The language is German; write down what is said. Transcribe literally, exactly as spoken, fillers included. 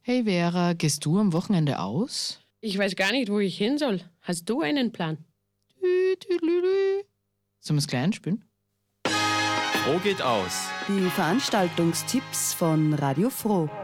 Hey Vera, gehst du am Wochenende aus? Ich weiß gar nicht, wo ich hin soll. Hast du einen Plan? Tü, tü, lü, lü. Sollen wir es gleich einspielen? Froh geht aus. Die Veranstaltungstipps von Radio Froh.